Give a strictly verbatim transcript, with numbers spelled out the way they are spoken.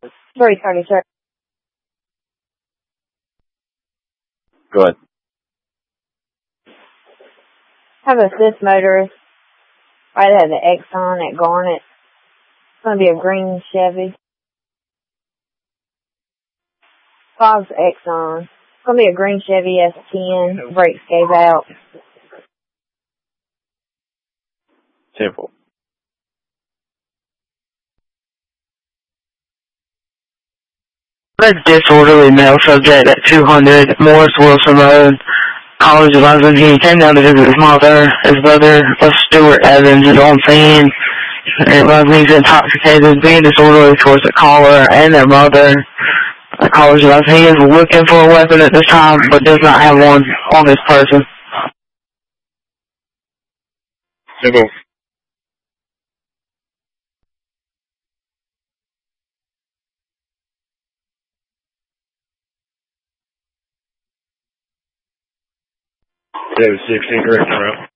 three thirty-three. Go ahead. Have a assist motorist right at the Exxon at Garnet. It's going to be a green Chevy. Bob's Exxon. It's going to be a green Chevy S ten. Brakes gave out. Simple. A disorderly male subject at two hundred Morris Wilson Road, College of London. He came down to visit his mother. His brother, Stuart Evans, is on scene. It was he's intoxicated, being disorderly towards the caller and their mother. The caller's advised he is looking for a weapon at this time, but does not have one on his person. Simple. David sixteen, correct, bro.